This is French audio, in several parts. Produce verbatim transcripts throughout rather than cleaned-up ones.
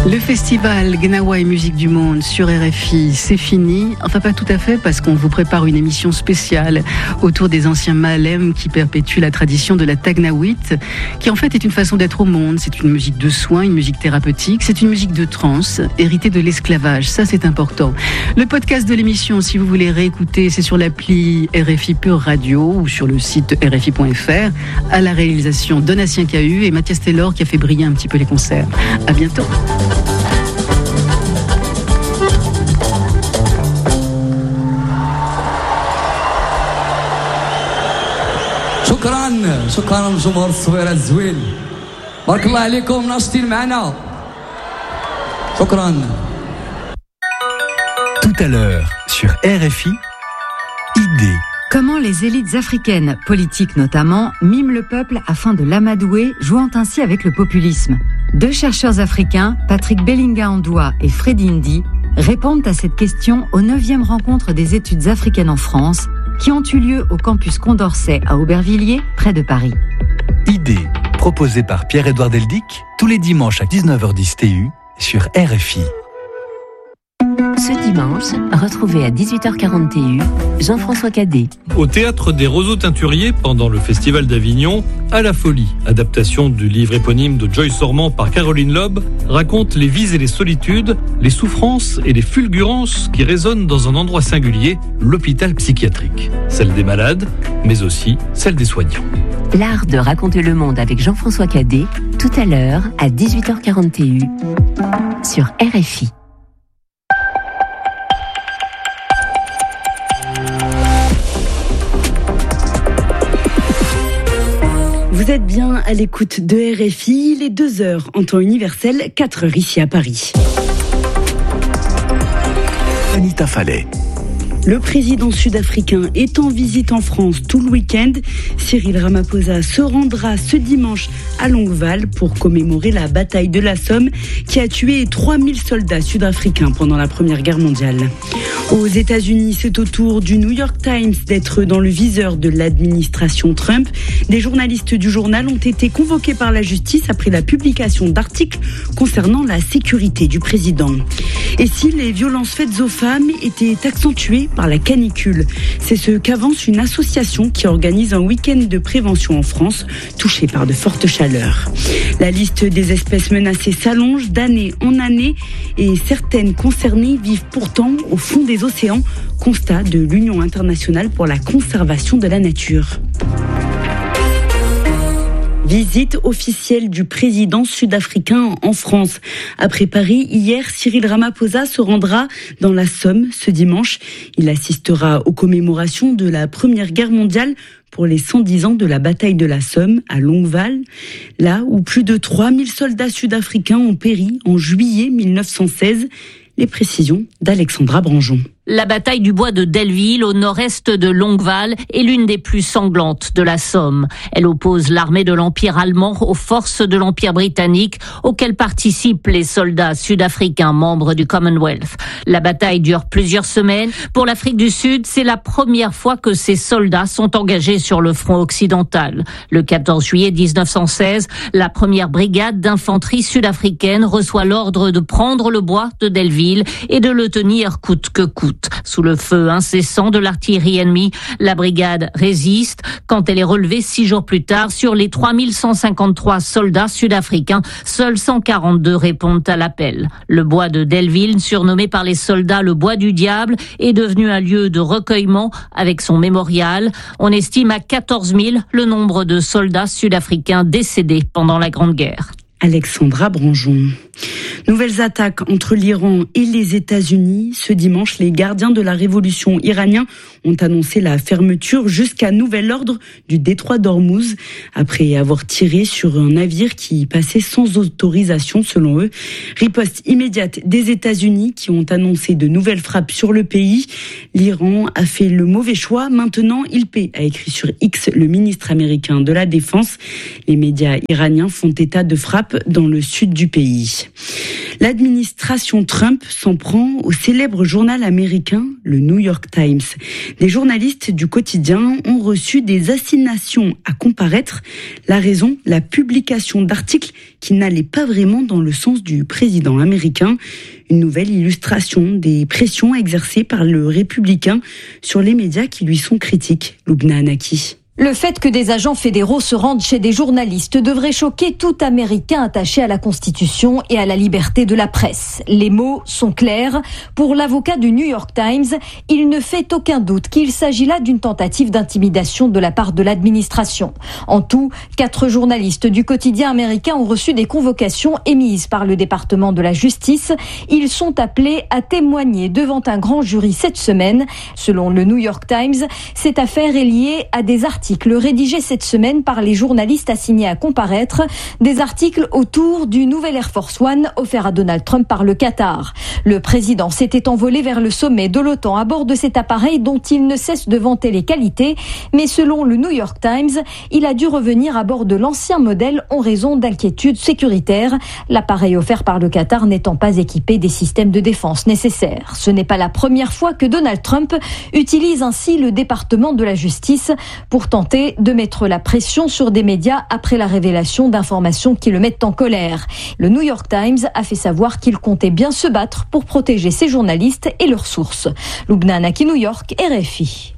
Le festival Gnawa et musique du monde sur R F I, c'est fini. Enfin, pas tout à fait, parce qu'on vous prépare une émission spéciale autour des anciens Malem qui perpétuent la tradition de la Tagnawit, qui en fait est une façon d'être au monde. C'est une musique de soins, une musique thérapeutique, c'est une musique de trance, héritée de l'esclavage. Ça, c'est important. Le podcast de l'émission, si vous voulez réécouter, c'est sur l'appli R F I Pure Radio ou sur le site R F I point F R. À la réalisation, Donatien Cahu et Mathias Taylor qui a fait briller un petit peu les concerts. À bientôt. شكرا شكرا الجمهور الصويره الزوين بارك الله عليكم ناشطين معنا شكرا. Tout à l'heure sur R F I, idée. Comment les élites africaines, politiques notamment, miment le peuple afin de l'amadouer, jouant ainsi avec le populisme. Deux chercheurs africains, Patrick Bellinga-Andoua et Freddy Ndi, répondent à cette question aux neuvième rencontres des études africaines en France, qui ont eu lieu au campus Condorcet à Aubervilliers, près de Paris. Idée, proposée par Pierre-Édouard Deldic, tous les dimanches à dix-neuf heures dix T U sur R F I. Ce dimanche, retrouvez à dix-huit heures quarante T U Jean-François Cadet. Au théâtre des Roseaux Teinturiers, pendant le Festival d'Avignon, À la folie, adaptation du livre éponyme de Joyce Ormand par Caroline Loeb, raconte les vies et les solitudes, les souffrances et les fulgurances qui résonnent dans un endroit singulier, l'hôpital psychiatrique. Celle des malades, mais aussi celle des soignants. L'art de raconter le monde avec Jean-François Cadet, tout à l'heure à dix-huit heures quarante T U sur R F I. Vous êtes bien à l'écoute de R F I, il est deux heures en temps universel, quatre heures ici à Paris. Anita Fallet. Le président sud-africain est en visite en France tout le week-end. Cyril Ramaphosa se rendra ce dimanche à Longueval pour commémorer la bataille de la Somme qui a tué trois mille soldats sud-africains pendant la Première Guerre mondiale. Aux États-Unis, c'est au tour du New York Times d'être dans le viseur de l'administration Trump. Des journalistes du journal ont été convoqués par la justice après la publication d'articles concernant la sécurité du président. Et si les violences faites aux femmes étaient accentuées par la canicule? C'est ce qu'avance une association qui organise un week-end de prévention en France, touchée par de fortes chaleurs. La liste des espèces menacées s'allonge d'année en année et certaines concernées vivent pourtant au fond des océans, constat de l'Union internationale pour la conservation de la nature. Visite officielle du président sud-africain en France. Après Paris, hier, Cyril Ramaphosa se rendra dans la Somme ce dimanche. Il assistera aux commémorations de la Première Guerre mondiale pour les cent dix ans de la bataille de la Somme à Longueval, là où plus de trois mille soldats sud-africains ont péri en juillet mille neuf cent seize. Les précisions d'Alexandra Branjon. La bataille du bois de Delville, au nord-est de Longueval, est l'une des plus sanglantes de la Somme. Elle oppose l'armée de l'Empire allemand aux forces de l'Empire britannique, auxquelles participent les soldats sud-africains membres du Commonwealth. La bataille dure plusieurs semaines. Pour l'Afrique du Sud, c'est la première fois que ces soldats sont engagés sur le front occidental. Le quatorze juillet dix-neuf cent seize, la première brigade d'infanterie sud-africaine reçoit l'ordre de prendre le bois de Delville et de le tenir coûte que coûte. Sous le feu incessant de l'artillerie ennemie, la brigade résiste. Quand elle est relevée six jours plus tard, sur les trois mille cent cinquante-trois soldats sud-africains, seuls cent quarante-deux répondent à l'appel. Le bois de Delville, surnommé par les soldats le bois du diable, est devenu un lieu de recueillement avec son mémorial. On estime à quatorze mille le nombre de soldats sud-africains décédés pendant la Grande Guerre. Alexandra Branjon. Nouvelles attaques entre l'Iran et les États-Unis. Ce dimanche, les gardiens de la révolution iraniens ont annoncé la fermeture jusqu'à nouvel ordre du détroit d'Ormuz après avoir tiré sur un navire qui passait sans autorisation selon eux. Riposte immédiate des États-Unis qui ont annoncé de nouvelles frappes sur le pays. L'Iran a fait le mauvais choix. Maintenant, il paie, a écrit sur X le ministre américain de la Défense. Les médias iraniens font état de frappes dans le sud du pays. L'administration Trump s'en prend au célèbre journal américain, le New York Times. Des journalistes du quotidien ont reçu des assignations à comparaître. La raison, la publication d'articles qui n'allaient pas vraiment dans le sens du président américain. Une nouvelle illustration des pressions exercées par le républicain sur les médias qui lui sont critiques. Loubna Anaki. Le fait que des agents fédéraux se rendent chez des journalistes devrait choquer tout Américain attaché à la Constitution et à la liberté de la presse. Les mots sont clairs. Pour l'avocat du New York Times, il ne fait aucun doute qu'il s'agit là d'une tentative d'intimidation de la part de l'administration. En tout, quatre journalistes du quotidien américain ont reçu des convocations émises par le département de la justice. Ils sont appelés à témoigner devant un grand jury cette semaine. Selon le New York Times, cette affaire est liée à des articles Articles rédigés cette semaine par les journalistes assignés à comparaître, des articles autour du nouvel Air Force One offert à Donald Trump par le Qatar. Le président s'était envolé vers le sommet de l'OTAN à bord de cet appareil dont il ne cesse de vanter les qualités, mais selon le New York Times, il a dû revenir à bord de l'ancien modèle en raison d'inquiétudes sécuritaires, l'appareil offert par le Qatar n'étant pas équipé des systèmes de défense nécessaires. Ce n'est pas la première fois que Donald Trump utilise ainsi le département de la justice pour tenter de mettre la pression sur des médias après la révélation d'informations qui le mettent en colère. Le New York Times a fait savoir qu'il comptait bien se battre pour protéger ses journalistes et leurs sources. Loubna Anaki, New York, R F I.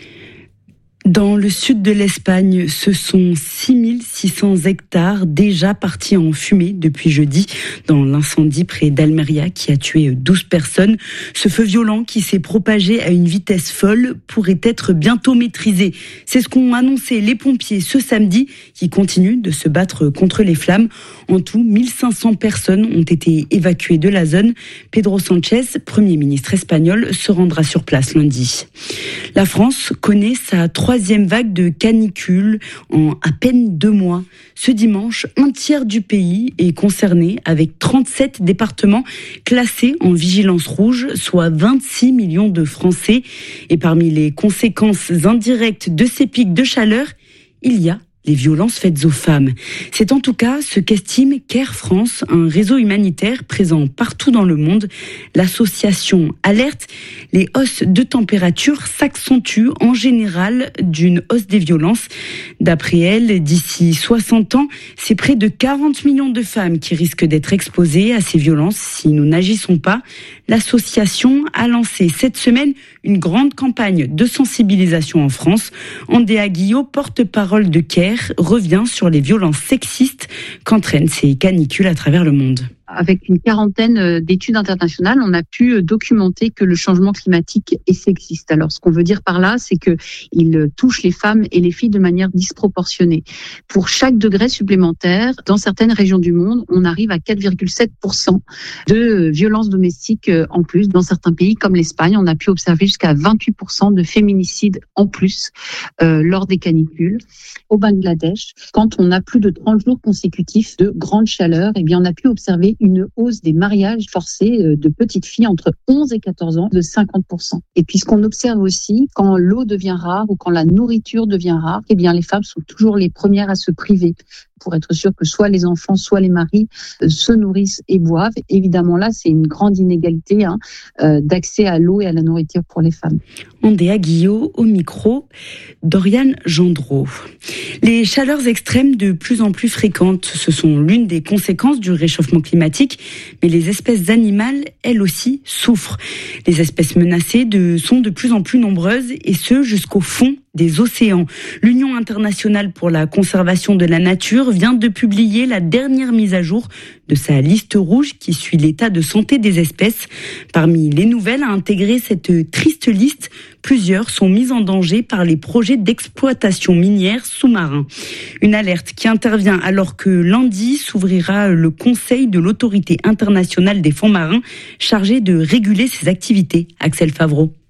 Dans le sud de l'Espagne, ce sont six mille six cents hectares déjà partis en fumée depuis jeudi dans l'incendie près d'Almeria qui a tué douze personnes. Ce feu violent qui s'est propagé à une vitesse folle pourrait être bientôt maîtrisé. C'est ce qu'ont annoncé les pompiers ce samedi qui continuent de se battre contre les flammes. En tout, mille cinq cents personnes ont été évacuées de la zone. Pedro Sánchez, Premier ministre espagnol, se rendra sur place lundi. La France connaît sa troisième vague de canicule en à peine deux mois. Ce dimanche, un tiers du pays est concerné avec trente-sept départements classés en vigilance rouge, soit vingt-six millions de Français. Et parmi les conséquences indirectes de ces pics de chaleur, il y a les violences faites aux femmes. C'est en tout cas ce qu'estime Care France, un réseau humanitaire présent partout dans le monde. L'association alerte, les hausses de température s'accentuent en général d'une hausse des violences. D'après elle, d'ici soixante ans, c'est près de quarante millions de femmes qui risquent d'être exposées à ces violences si nous n'agissons pas. L'association a lancé cette semaine une grande campagne de sensibilisation en France. Andéa Guillot, porte-parole de Care, revient sur les violences sexistes qu'entraînent ces canicules à travers le monde. Avec une quarantaine d'études internationales, on a pu documenter que le changement climatique est sexiste. Alors, ce qu'on veut dire par là, c'est que il touche les femmes et les filles de manière disproportionnée. Pour chaque degré supplémentaire, dans certaines régions du monde, on arrive à quatre virgule sept pour cent de violences domestiques en plus. Dans certains pays, comme l'Espagne, on a pu observer jusqu'à vingt-huit pour cent de féminicides en plus euh, lors des canicules. Au Bangladesh, quand on a plus de trente jours consécutifs de grande chaleur, eh bien, on a pu observer une hausse des mariages forcés de petites filles entre onze et quatorze ans de cinquante pour cent. Et puis ce qu'on observe aussi, quand l'eau devient rare ou quand la nourriture devient rare, eh bien les femmes sont toujours les premières à se priver pour être sûr que soit les enfants, soit les maris euh, se nourrissent et boivent. Évidemment, là, c'est une grande inégalité hein, euh, d'accès à l'eau et à la nourriture pour les femmes. Andéa Guillot au micro, Doriane Gendreau. Les chaleurs extrêmes de plus en plus fréquentes, ce sont l'une des conséquences du réchauffement climatique, mais les espèces animales, elles aussi, souffrent. Les espèces menacées de, sont de plus en plus nombreuses, et ce, jusqu'au fond des océans. L'Union internationale pour la conservation de la nature vient de publier la dernière mise à jour de sa liste rouge qui suit l'état de santé des espèces. Parmi les nouvelles à intégrer cette triste liste, plusieurs sont mises en danger par les projets d'exploitation minière sous-marin. Une alerte qui intervient alors que lundi s'ouvrira le Conseil de l'Autorité internationale des fonds marins chargé de réguler ces activités. Axel Favreau.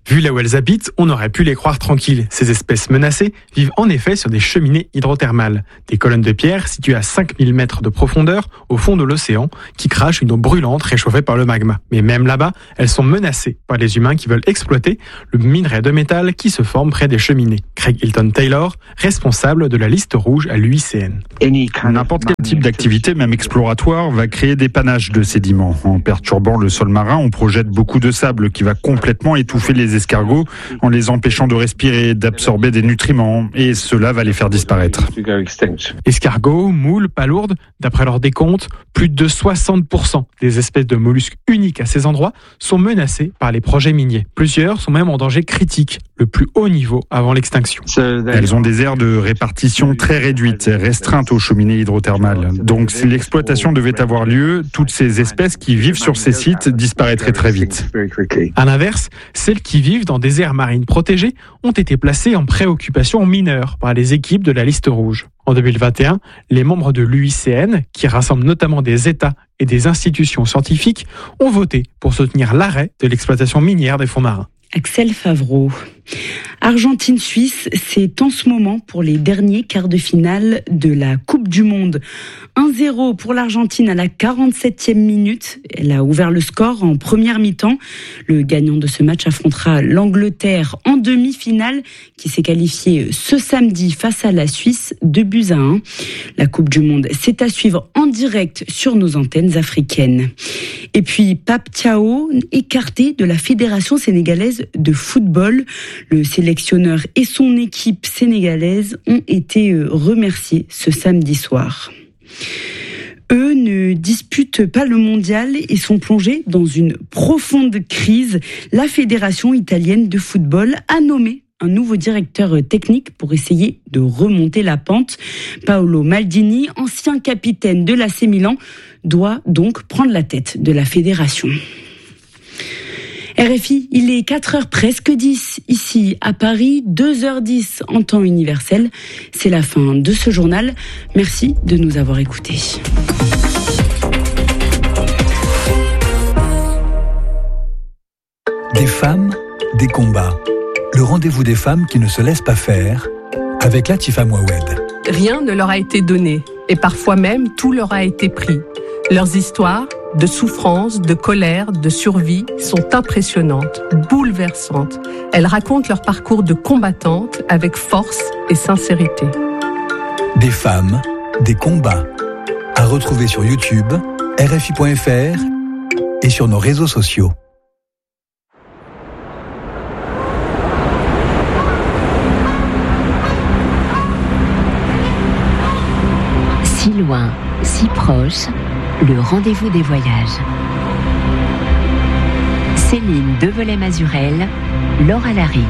Vu là où elles habitent, on aurait pu les croire tranquilles. Ces espèces menacées vivent en effet sur des cheminées hydrothermales, des colonnes de pierre situées à cinq mille mètres de profondeur au fond de l'océan, qui crachent une eau brûlante réchauffée par le magma. Mais même là-bas, elles sont menacées par les humains qui veulent exploiter le minerai de métal qui se forme près des cheminées. Craig Hilton Taylor, responsable de la liste rouge à l'U I C N. N'importe quel type d'activité, même exploratoire, va créer des panaches de sédiments. En perturbant le sol marin, on projette beaucoup de sable qui va complètement étouffer les escargots en les empêchant de respirer, d'absorber des nutriments, et cela va les faire disparaître. Escargots, moules, palourdes, d'après leur décompte, plus de soixante pour cent des espèces de mollusques uniques à ces endroits sont menacées par les projets miniers. Plusieurs sont même en danger critique, le plus haut niveau avant l'extinction. Elles ont des aires de répartition très réduites, restreintes aux cheminées hydrothermales. Donc si l'exploitation devait avoir lieu, toutes ces espèces qui vivent sur ces sites disparaîtraient très vite. À l'inverse, celles qui vivent dans des aires marines protégées ont été placées en préoccupation mineure par les équipes de la liste rouge. En deux mille vingt et un, les membres de l'U I C N, qui rassemblent notamment des États et des institutions scientifiques, ont voté pour soutenir l'arrêt de l'exploitation minière des fonds marins. Axel Favreau. Argentine-Suisse, c'est en ce moment pour les derniers quarts de finale de la Coupe du Monde. un zéro pour l'Argentine à la quarante-septième minute. Elle a ouvert le score en première mi-temps. Le gagnant de ce match affrontera l'Angleterre en demi-finale qui s'est qualifiée ce samedi face à la Suisse, deux buts à un. La Coupe du Monde, c'est à suivre en direct sur nos antennes africaines. Et puis Pape Thiaw, écarté de la Fédération sénégalaise de football. Le sélectionneur et son équipe sénégalaise ont été remerciés ce samedi soir. Eux ne disputent pas le mondial et sont plongés dans une profonde crise. La Fédération italienne de football a nommé un nouveau directeur technique pour essayer de remonter la pente. Paolo Maldini, ancien capitaine de l'A C Milan, doit donc prendre la tête de la fédération. R F I, il est quatre heures presque dix ici à Paris, deux heures dix en temps universel. C'est la fin de ce journal. Merci de nous avoir écoutés. Des femmes, des combats. Le rendez-vous des femmes qui ne se laissent pas faire avec Latifa Mouawed. Rien ne leur a été donné et parfois même tout leur a été pris. Leurs histoires de souffrance, de colère, de survie sont impressionnantes, bouleversantes. Elles racontent leur parcours de combattantes avec force et sincérité. Des femmes, des combats. À retrouver sur YouTube, R F I point F R et sur nos réseaux sociaux. Si loin, si proche, le rendez-vous des voyages. Céline Develay-Mazurel, Laura Larry.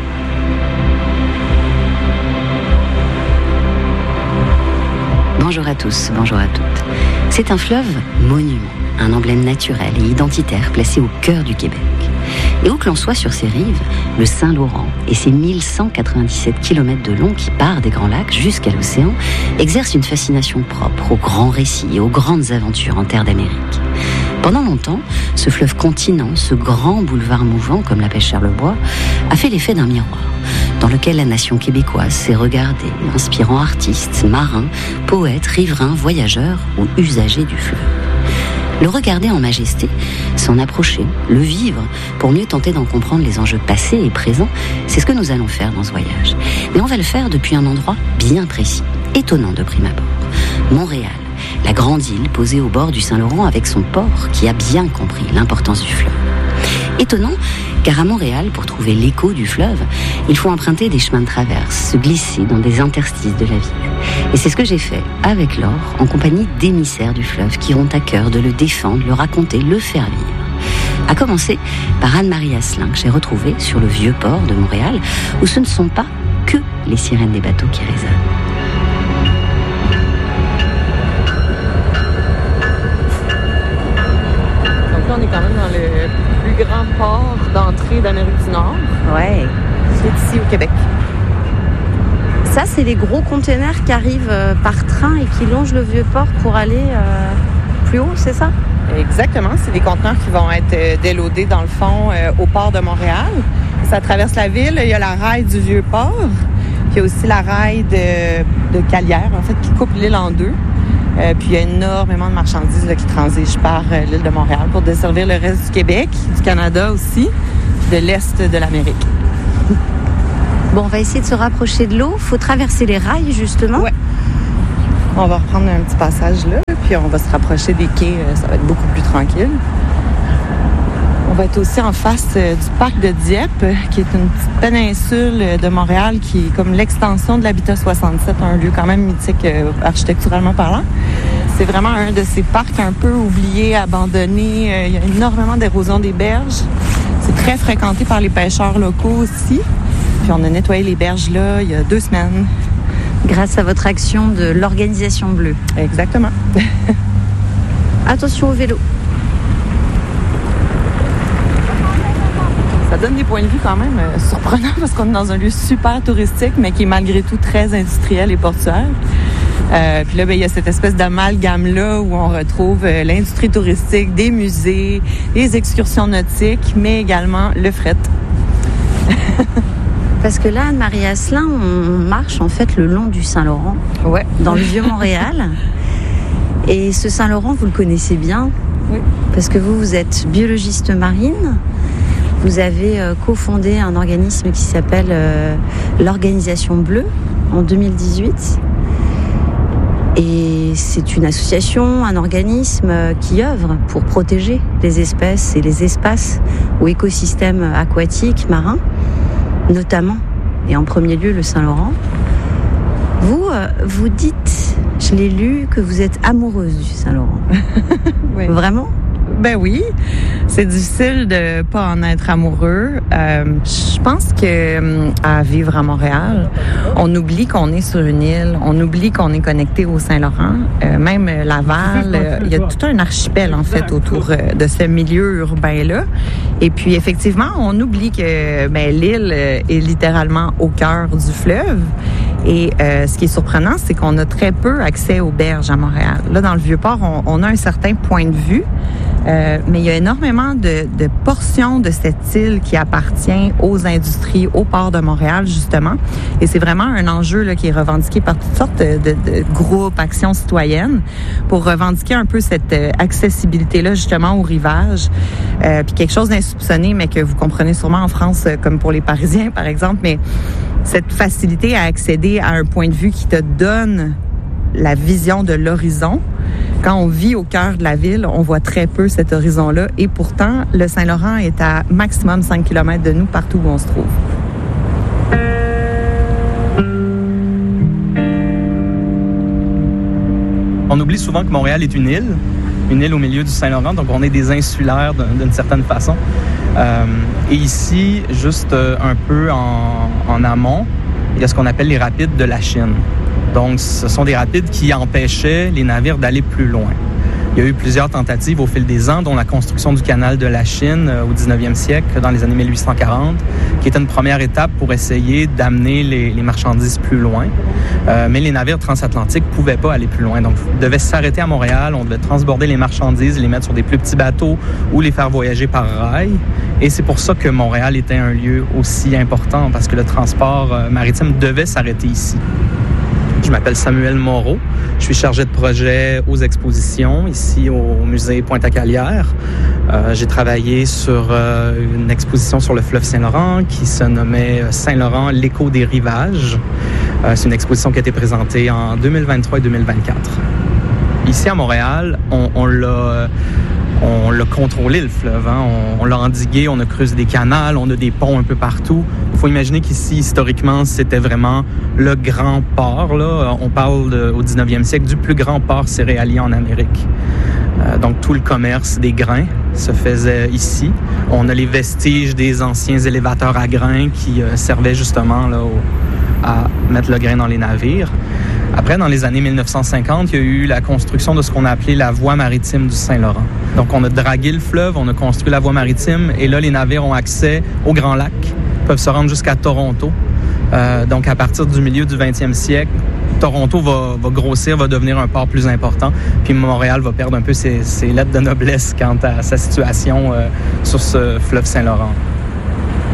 Bonjour à tous, bonjour à toutes. C'est un fleuve monument, un emblème naturel et identitaire placé au cœur du Québec. Et où que l'on soit sur ses rives, le Saint-Laurent et ses mille cent quatre-vingt-dix-sept kilomètres de long qui part des Grands Lacs jusqu'à l'océan exerce une fascination propre aux grands récits et aux grandes aventures en terre d'Amérique. Pendant longtemps, ce fleuve continent, ce grand boulevard mouvant, comme l'appelle Charlebois, a fait l'effet d'un miroir, dans lequel la nation québécoise s'est regardée, inspirant artistes, marins, poètes, riverains, voyageurs ou usagers du fleuve. Le regarder en majesté, s'en approcher, le vivre, pour mieux tenter d'en comprendre les enjeux passés et présents, c'est ce que nous allons faire dans ce voyage. Mais on va le faire depuis un endroit bien précis, étonnant de prime abord. Montréal, la grande île posée au bord du Saint-Laurent avec son port qui a bien compris l'importance du fleuve. Étonnant, car à Montréal, pour trouver l'écho du fleuve, il faut emprunter des chemins de traverse, se glisser dans des interstices de la ville. Et c'est ce que j'ai fait avec Laure, en compagnie d'émissaires du fleuve qui ont à cœur de le défendre, le raconter, le faire vivre. À commencer par Anne-Marie Asselin, que j'ai retrouvée sur le vieux port de Montréal, où ce ne sont pas que les sirènes des bateaux qui résonnent. On est quand même dans le plus grand port d'entrée d'Amérique du Nord. Ouais. C'est ici au Québec. Ça, c'est les gros containers qui arrivent par train et qui longent le vieux port pour aller euh, plus haut, c'est ça? Exactement, c'est des conteneurs qui vont être euh, déloadés dans le fond euh, au port de Montréal. Ça traverse la ville, il y a la rail du Vieux-Port, puis il y a aussi la rail de, de Calière, en fait, qui coupe l'île en deux. Euh, puis il y a énormément de marchandises là, qui transigent par euh, l'île de Montréal pour desservir le reste du Québec, du Canada aussi, puis de l'Est de l'Amérique. Bon, on va essayer de se rapprocher de l'eau. Il faut traverser les rails, justement. Ouais. On va reprendre un petit passage là, puis on va se rapprocher des quais. Ça va être beaucoup plus tranquille. On va être aussi en face euh, du parc de Dieppe, qui est une petite péninsule de Montréal qui est comme l'extension de l'Habitat soixante-sept, un lieu quand même mythique euh, architecturalement parlant. C'est vraiment un de ces parcs un peu oubliés, abandonnés. Euh, il y a énormément d'érosion des berges. C'est très fréquenté par les pêcheurs locaux aussi. Puis on a nettoyé les berges là il y a deux semaines. Grâce à votre action de l'Organisation Bleue. Exactement. Attention au vélo. Ça donne des points de vue quand même euh, surprenants parce qu'on est dans un lieu super touristique, mais qui est malgré tout très industriel et portuaire. Euh, puis là, ben, il y a cette espèce d'amalgame-là où on retrouve euh, l'industrie touristique, des musées, des excursions nautiques, mais également le fret. Parce que là, Anne-Marie Asselin, on marche en fait le long du Saint-Laurent, ouais. Dans le Vieux-Montréal. Et ce Saint-Laurent, vous le connaissez bien, oui. Parce que vous, vous êtes biologiste marine. Vous avez euh, cofondé un organisme qui s'appelle euh, l'Organisation Bleue en deux mille dix-huit. Et c'est une association, un organisme euh, qui œuvre pour protéger les espèces et les espaces ou écosystèmes aquatiques, marins, notamment, et en premier lieu, le Saint-Laurent. Vous, euh, vous dites, je l'ai lu, que vous êtes amoureuse du Saint-Laurent. Oui. Vraiment? Ben oui, c'est difficile de pas en être amoureux. Euh, je pense que à vivre à Montréal, on oublie qu'on est sur une île, on oublie qu'on est connecté au Saint-Laurent, euh, même Laval. Euh, il y a tout un archipel en fait autour euh, de ce milieu urbain là. Et puis effectivement, on oublie que ben, l'île euh, est littéralement au cœur du fleuve. Et euh, ce qui est surprenant, c'est qu'on a très peu accès aux berges à Montréal. Là, dans le Vieux-Port, on, on a un certain point de vue, euh, mais il y a énormément de, de portions de cette île qui appartient aux industries, au port de Montréal, justement. Et c'est vraiment un enjeu là, qui est revendiqué par toutes sortes de, de, de groupes, actions citoyennes, pour revendiquer un peu cette euh, accessibilité-là, justement, au rivage. Euh, puis quelque chose d'insoupçonné, mais que vous comprenez sûrement en France, euh, comme pour les Parisiens, par exemple, mais cette facilité à accéder à un point de vue qui te donne la vision de l'horizon. Quand on vit au cœur de la ville, on voit très peu cet horizon-là. Et pourtant, le Saint-Laurent est à maximum cinq kilomètres de nous, partout où on se trouve. On oublie souvent que Montréal est une île, une île au milieu du Saint-Laurent, donc on est des insulaires d'une certaine façon. Euh, et ici, juste euh, un peu en, en amont, il y a ce qu'on appelle les rapides de la Chine. Donc, ce sont des rapides qui empêchaient les navires d'aller plus loin. Il y a eu plusieurs tentatives au fil des ans, dont la construction du canal de la Chine euh, au dix-neuvième siècle, dans les années mille huit cent quarante, qui était une première étape pour essayer d'amener les, les marchandises plus loin. Euh, mais les navires transatlantiques ne pouvaient pas aller plus loin. Donc, ils devaient s'arrêter à Montréal, on devait transborder les marchandises, les mettre sur des plus petits bateaux ou les faire voyager par rail. Et c'est pour ça que Montréal était un lieu aussi important, parce que le transport euh, maritime devait s'arrêter ici. Je m'appelle Samuel Moreau. Je suis chargé de projet aux expositions ici au musée Pointe-à-Calière. Euh, j'ai travaillé sur euh, une exposition sur le fleuve Saint-Laurent qui se nommait Saint-Laurent, l'écho des rivages. Euh, c'est une exposition qui a été présentée en deux mille vingt-trois et deux mille vingt-quatre. Ici à Montréal, on, on l'a... On l'a contrôlé, le fleuve. Hein? On, on l'a endigué, on a creusé des canals, on a des ponts un peu partout. Il faut imaginer qu'ici, historiquement, c'était vraiment le grand port. Là. On parle de, au dix-neuvième siècle du plus grand port céréalier en Amérique. Euh, donc, tout le commerce des grains se faisait ici. On a les vestiges des anciens élévateurs à grains qui euh, servaient justement là, au, à mettre le grain dans les navires. Après, dans les années mille neuf cent cinquante, il y a eu la construction de ce qu'on a appelé la voie maritime du Saint-Laurent. Donc, on a dragué le fleuve, on a construit la voie maritime, et là, les navires ont accès au Grand Lac, peuvent se rendre jusqu'à Toronto. Euh, donc, à partir du milieu du vingtième siècle, Toronto va, va grossir, va devenir un port plus important, puis Montréal va perdre un peu ses, ses lettres de noblesse quant à sa situation euh, sur ce fleuve Saint-Laurent.